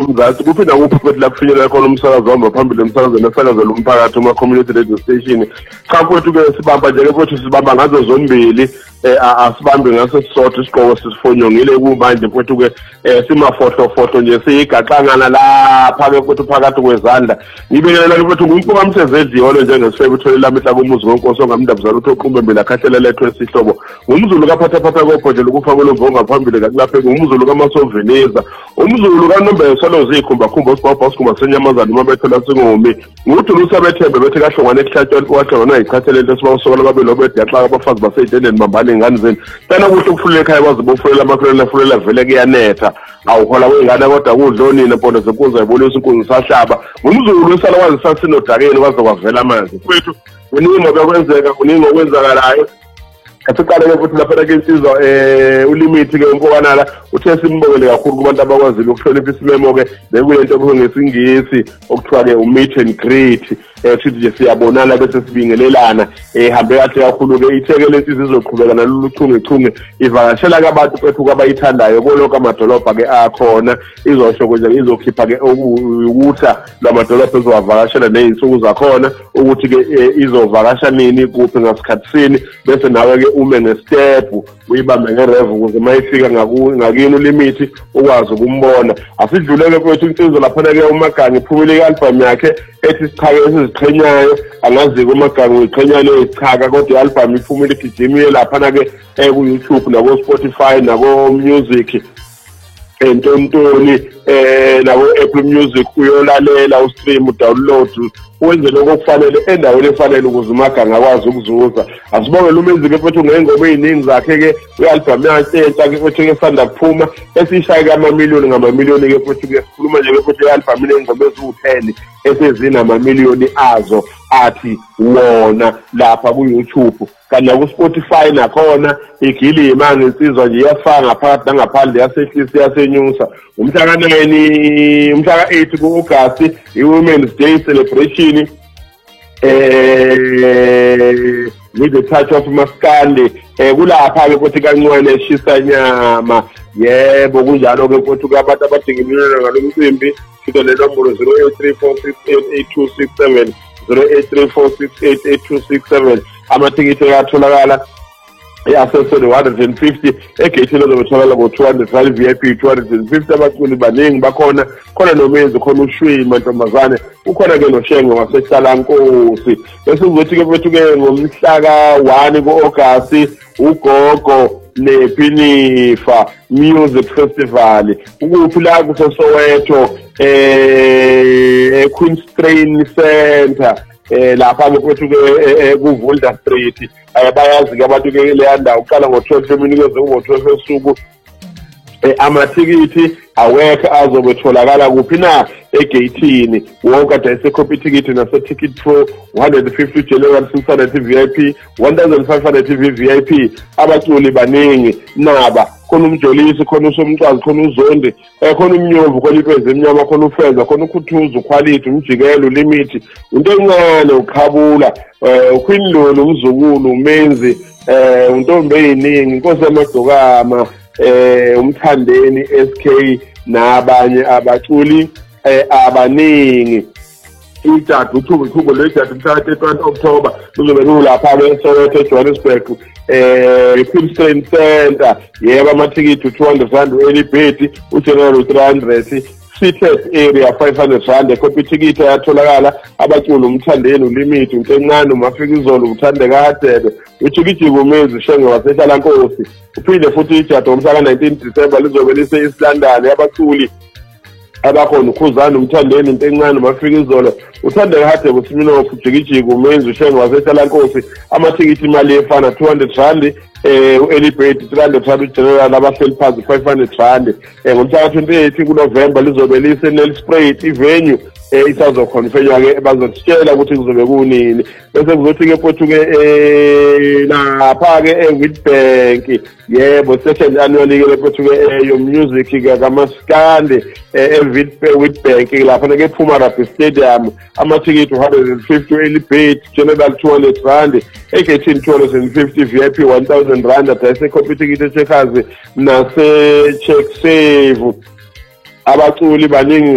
umzansi kuphinda kuphi futhi la kufinyelela khona umsakazo wahamba phambili emsakazweni esakazela umphakathi uma-community radio station. Cha kwethu-ke sibamba nje-ke kwethu sibamba ngazo zombili asibambe ngaso sisodwa isigqoko sisifonyongile kumanje kwethu-ke simafohlofohlo nje siyigaxangana lapha-ke kwethu phakathi kwezandla. Ngibingelela kwethu ngumpokamsezedliyolo njengesifebe utholela mihla kumuzi wonkosi ongamndabuzana uthi oqumbembela khahlela lethwe esihlobo. Ngumzulu kaphathaphatha kobhodlela ukufakela umvonga phambili kakulapheki. Ngumzulu kaMasoveniza, umzulu kaNombele Solo zikhumbakhumba usibhabha usikhumba senyamazana uma bethela singumi. Ngudulusa bethembe bethe kahlongwane ehlathweni kwahlongana yichathele into esibakusokela babe lobede yaxaka abafazi baseyitendeni bambane ingane zenu. Tana ukuthi ukufulela ekhaya baze bofulela amafulela afulela vele kuyanetha. Awuhola wengane kodwa kudlonini mpondo zenkunzi ayibonisa inkunzi sahlaba. Ngumzulu usala wazi sasinodakeni kwaze kwavela amanzi. Kwethu kuningi okwenza kuningi okwenzakalayo. Asiqale-ke futhi lapha kensizwa ulimiti-ke umpokanala uthe simbongele kakhulu kubantu abakwazile ukuhlonipha isimemo-ke bekuyento ekuthiwa ngesingisi okuthiwa-ke u-meet and greet. Sithi nje siyabonana bese sibingelelana hambe kahle kakhulu-ke ithekele insizwa izoqhubeka nalolu chungechunge ivakashela-ke abantu kwethu kwabayithandayo kolonke amadolobha-ke akhona. Izosho nje izokhipha-ke ukutha lwamadolobha ezowavakashela ney'nsuku zakhona ukuthi-ke izovakasha nini kuphi ngasikhathi sini bese nawe-ke ume ngestepu uyibambe ngerevu ukuze mayifika ngakini ulimithi ukwazi ukumbona. Asidluleke kwethu insizwa laphana-ke uMagangi iphumile i-album yakhe ethi isichaka esiziqhenyayo. Angazi-ke uMagangi uyiqhenya leyo isichaka kodwa i-album iphumile igijimiye laphana-ke ku-YouTube nako-Spotify nako-Music entontoni nako-Apple Music uyolalela ustream udownload wenze lokho okufanele endaweni efanele ukuze uMagangi akwazi ukuzuza. Asibongele umenzi-ke futhi ngengoma ey'ningi zakhe-ke kwi-album yakhe entsha-ke futhi-ke esanda kuphuma esiyishaye-ke amamiliyoni ngamamiliyoni-ke futhi-ke sikhuluma nje-ke futhi i-album inengoma eziwu-10 esezinamamiliyoni azo athi wona lapha ku-YouTube. Kanti naku-Spotify nakhona igilima ngensizwa nje iyafaka ngaphakathi nangaphandle yasehlisa yasenyusa. Umhla ka-8 ku-August i-Women's Day celebration with the touch of maskandi kulapha-ke futhi kancane eshisa nyama. Yebo kunjalo-ke futhi abantu abadinga imiliyoni ngalo mcimbi sitho le nombolo 0834688267 0834688267. Amathikithi ayatholakala asesele 150 egethini lozotholakala ngo-200 VIP 250. Abaculi baningi bakhona khona nomenzi khona uShwima Ntombazane ukhona-ke noShenge wasehlalankosi. Bese kuzothi-ke bethu-ke ngomhla ka-1 ku-August uGogo nePhinifa Music Festival ukuphi la kuseSoweto Queen's Train Center lapha-ke kwethu-ke ku-Volda Street. Bayazi-ke abantu-ke leya ndawo uqala ngo-12 eminikeze ngo-12 esuku. Amathikithi awekho azobe tholakala kuphi na egeyithini wonke adayise copy ithikithi nase-Ticket Pro 150 General 600 VIP 1500 VIP. Abaculi baningi naba khona umjolisi khona usomcwazi khona uZondi khona umnyovu khona ipezi emnyama khona ufeza khona ukhuthuza ukhwalithi umjikelo ulimithi into encane ukhabula uQueen Lolo umzukulu umenzi untombi eyiningi inkosi yamadokama umthandeni SK nabanye abaculi abaningi. Ijadu uthumbo lwejadu mhla ka-30 October luzobe kulapha-ke eSoweto eJohannesburg Queen's Train Center. Yebo amathikithi u-200 u-early bird uGeneral u-300 seated area 500 copy ithikithi ayatholakala. Abaculi umthandeni ulimiti untencane uMafikizolo uthandeka Hadebe uJikijiki umenzi Shenge wasehlalankosi. Uphinde futhi ijadu ngomhla ka-19 December lizobe lise-East London. Abaculi abakhona uKhuzana umthandeni intencane uMafikizolo uthandeka Hadebe uSminofu uJikijiki umenzi Shenge wasehlalankosi. Amathikithi imali efana 200 u-early bird 300 uGeneral abahleli phansi 500. Ngomhla ka-28 kuNovember lizobe lise-Nelspruit ivenue isazokhonfenywa-ke bazositshela ukuthi kuzobe kunini. Bese kuzothi-ke futhi-ke lapha-ke eWitbank yebo second annual-ke futhi-ke yo-music-ke kamaskandi eWitbank laphana-ke ePhumarabhi Stadium. Amathikithi 150 u-early bird General 200 egethini 250 VIP 1000 adayise copy ithikithi eCheckers nase-Check Save. Abaculi baningi